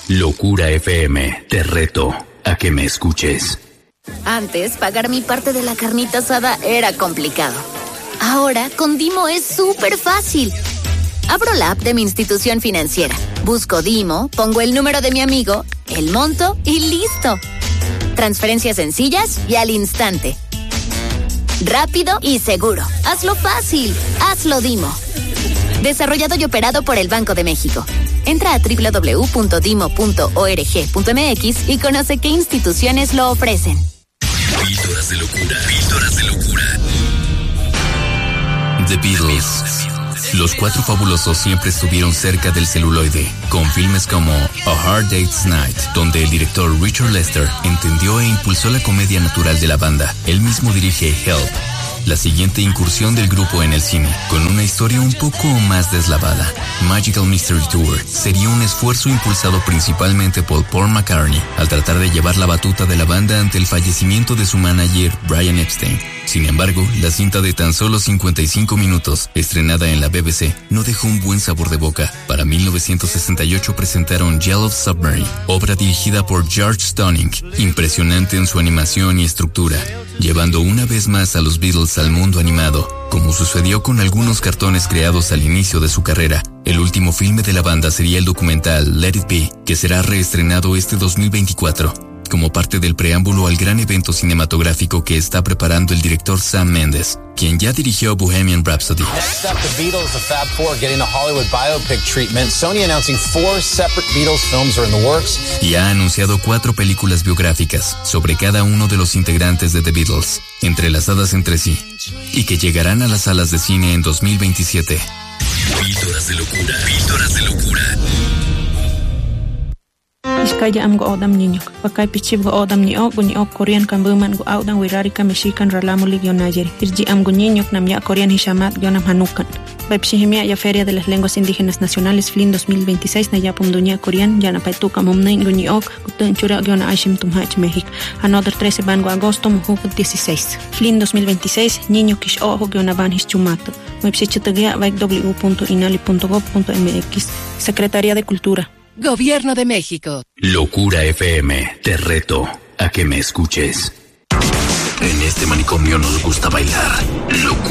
Locura FM, te reto a que me escuches. Antes, pagar mi parte de la carnita asada era complicado. Ahora, con Dimo es súper fácil. Abro la app de mi institución financiera, busco Dimo, pongo el número de mi amigo, el monto y listo. Transferencias sencillas y al instante. Rápido y seguro. Hazlo fácil. Hazlo Dimo. Desarrollado y operado por el Banco de México. Entra a www.dimo.org.mx y conoce qué instituciones lo ofrecen. Píldoras de locura. Píldoras de locura. The Beatles. Los Cuatro Fabulosos siempre estuvieron cerca del celuloide, con filmes como A Hard Day's Night, donde el director Richard Lester entendió e impulsó la comedia natural de la banda. Él mismo dirige Help, la siguiente incursión del grupo en el cine, con una historia un poco más deslavada. Magical Mystery Tour sería un esfuerzo impulsado principalmente por Paul McCartney al tratar de llevar la batuta de la banda ante el fallecimiento de su manager Brian Epstein. Sin embargo, la cinta de tan solo 55 minutos, estrenada en la BBC, no dejó un buen sabor de boca. Para 1968 presentaron Yellow Submarine, obra dirigida por George Stoning, impresionante en su animación y estructura, llevando una vez más a los Beatles al mundo animado, como sucedió con algunos cartones creados al inicio de su carrera. El último filme de la banda sería el documental Let It Be, que será reestrenado este 2024. Como parte del preámbulo al gran evento cinematográfico que está preparando el director Sam Mendes, quien ya dirigió Bohemian Rhapsody. Next up, the Beatles, the Fab Four getting the Hollywood biopic treatment. Sony announcing 4 separate Beatles films are in the works. Y ha anunciado 4 películas biográficas sobre cada uno de los integrantes de The Beatles, entrelazadas entre sí, y que llegarán a las salas de cine en 2027. Píldoras de locura. Píldoras de locura. Iskaya am go odam niño. Pakay pichib go odam ni ok Korean kan buman go audan wirari ka mexican ralamo ligio nayeri. Irji am go niño nam ya Korean hishamat gionam hanukan. Baipshihimia ya Feria de las Lenguas Indígenas Nacionales FLIN 2026 na yapum dunia Korean ya na paituka mumnain go ni ok gutun chura giona ashim tumhach México. Another 13 ban go agosto mujuk 16. FLIN 2026 niño kish ojo giona ban hischumato. Baipshichutagia baik w.inali.gov.mx. Secretaría de Cultura. Gobierno de México. Locura FM, te reto a que me escuches. En este manicomio nos gusta bailar. Locura.